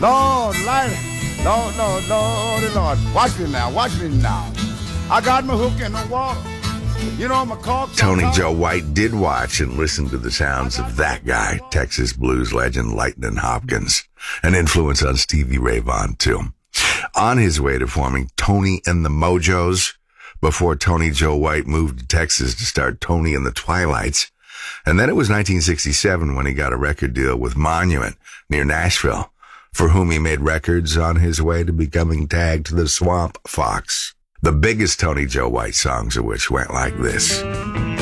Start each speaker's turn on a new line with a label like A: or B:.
A: Lord, light. Lord. Watch me now. I got my hook in the wall. You know, my cork.
B: Tony Joe White did watch and listen to the sounds of that guy, Texas blues legend Lightnin' Hopkins, an influence on Stevie Ray Vaughan, too. On his way to forming Tony and the Mojos, before Tony Joe White moved to Texas to start Tony and the Twilights. And then it was 1967 when he got a record deal with Monument near Nashville, for whom he made records on his way to becoming tagged to the Swamp Fox. The biggest Tony Joe White songs of which went like this.